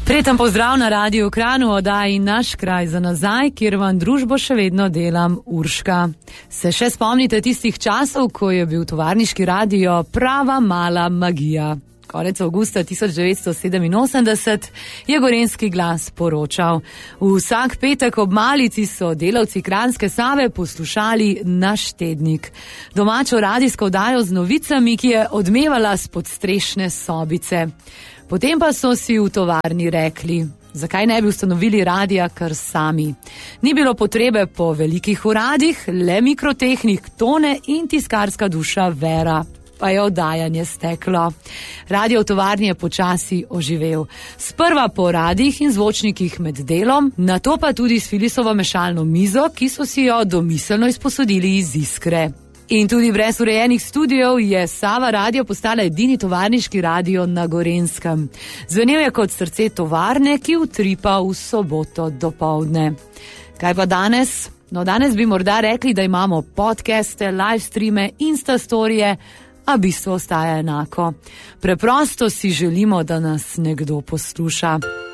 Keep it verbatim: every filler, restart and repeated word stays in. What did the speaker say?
Prijeten pozdrav na Radiu Kranj, oddaji Naš kraj za nazaj, kjer vam družbo še vedno delam Urška. Se še spomnite tistih časov, ko je bil tovarniški radio prava mala magija? Konec avgusta tisoč devetsto sedeminosemdeset je Gorenjski glas poročal. Vsak petek ob malici so delavci Kranjske Save poslušali Naš tednik. Domačo radijsko oddajo z novicami, ki je odmevala s podstrešne sobice. Potem pa so si v tovarni rekli, zakaj ne bi ustanovili radija kar sami. Ni bilo potrebe po velikih uradih, le mikrotehnik Tone in tiskarska duša Vera. Pa je oddajanje steklo. Radio v tovarni je počasi oživel. Sprva po radijih in zvočnikih med delom, nato pa tudi s Filisovo mešalno mizo, ki so si jo domiselno izposodili iz Iskre. In tudi brez urejenih studijev je Sava radio postala edini tovarniški radio na Gorenjskem. Zvenel je kot srce tovarne, ki utripa v soboto dopoldne. Kaj pa danes? No, danes bi morda rekli, da imamo podcaste, live streame, instastorije, a bistvo ostaja enako. Preprosto si želimo, da nas nekdo posluša.